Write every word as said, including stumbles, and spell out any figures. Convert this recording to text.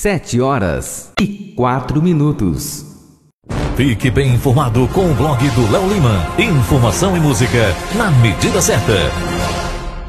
Sete horas e quatro minutos. Fique bem informado com o blog do Léo Lima. Informação e música na medida certa.